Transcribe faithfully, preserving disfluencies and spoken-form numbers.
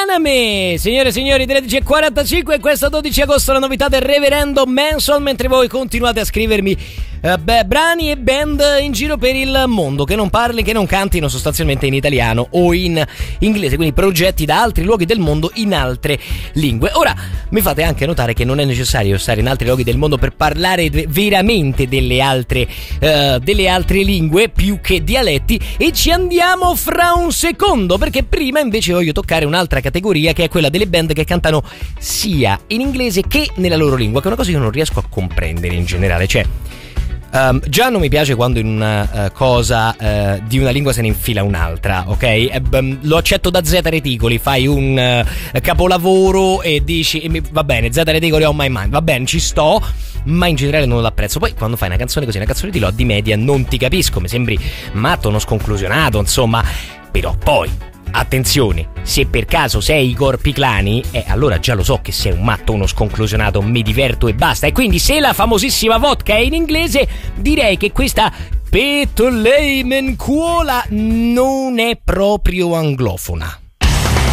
Perdonami, signore e signori, tredici e quarantacinque, questo dodici agosto la novità del Reverendo Manson, mentre voi continuate a scrivermi uh, beh, brani e band in giro per il mondo che non parli, che non cantino sostanzialmente in italiano o in inglese, quindi progetti da altri luoghi del mondo in altre lingue. Ora, mi fate anche notare che non è necessario stare in altri luoghi del mondo per parlare de- veramente delle altre, uh, delle altre lingue più che dialetti, e ci andiamo fra un secondo, perché prima invece voglio toccare un'altra categoria, che è quella delle band che cantano sia in inglese che nella loro lingua, che è una cosa che io non riesco a comprendere in generale. Cioè, Um, già non mi piace quando in una uh, cosa uh, di una lingua se ne infila un'altra, ok? E, um, lo accetto da Zeta Reticoli, fai un uh, capolavoro e dici e mi, va bene, Zeta Reticoli on my mind, va bene, ci sto, ma in generale non lo apprezzo. Poi quando fai una canzone così, una canzone di Lodi Media, non ti capisco, mi sembri matto, uno sconclusionato, insomma. Però poi attenzione, se per caso sei Igor Piclani, eh, allora già lo so che sei un matto, uno sconclusionato, mi diverto e basta. E quindi se la famosissima vodka è in inglese, direi che questa Petolei Mencuola non è proprio anglofona.